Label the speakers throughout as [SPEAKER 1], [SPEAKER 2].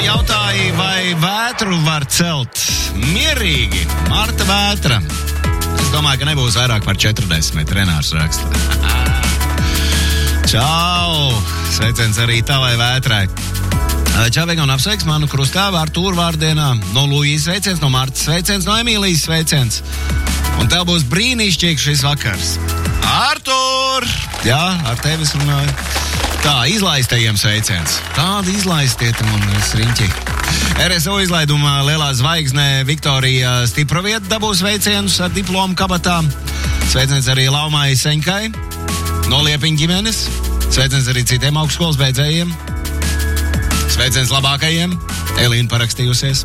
[SPEAKER 1] jautāja, vai vētru var celt mierīgi. Marta Vētra. Es domāju, ka nebūs vairāk par 40, Renārs raksta. Čau! Sveiciens arī tavai Vētrai. Čau, Vegan, apsveiks manu krustāvu Artūru vārdienā. No Luīzes sveiciens, no Martas sveiciens, no Emīlijas sveiciens. Un tev būs brīnišķīgs šis vakars. Artūr! Jā, ar tevis runāju. Tā, izlaistajiem sveiciens. Tāda izlaistieta man riņķi. RSO izlaidumā lielā zvaigznē Viktorija Stiprovieta dabūs sveicienus ar diplomu kabatā. Sveiciens arī Laumai Seņkai no Liepiņa ģimenes. Sveiciens arī citiem augstskolas beidzējiem. Sveiciens labākajiem. Elīna parakstījusies.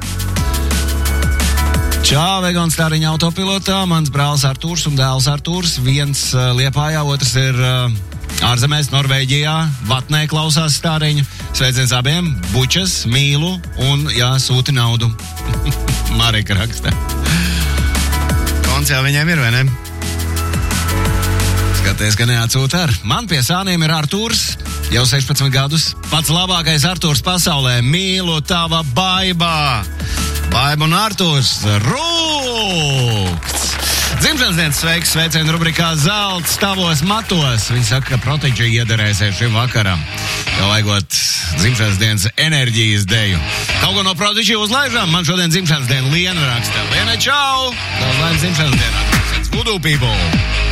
[SPEAKER 1] Čau, Vegan Stāriņa autopilotā. Mans brālis Artūrs un dēls Artūrs. Viens Liepājā, otrs ir ārzemēs, Norvēģijā. Vatnē klausās Stāriņu. Sveiciens abiem. Bučas, mīlu un, jā, sūti naudu. Marika raksta. Konts jau viņiem ir, vai ne? Skaties, ka neatsūta ar. Man pie sāniem ir Artūrs. Jau 16 gadus. Pats labākais Artūrs pasaulē. Mīlu tava Baiba. Baiba un Artūrs rūkts. Dzimšanas dienas sveiks, sveicienu rubrikā Zelts tavos matos. Viņi saka, ka Prodigy iederēsies šim vakaram. Jau vajagot dzimšanas dienas enerģijas deju. Kaut ko no Prodigy uzlaižam. Man šodien dzimšanas diena Liena raksta. Liena, čau! Daudz laimes dzimšanas dienā. Voodoo people!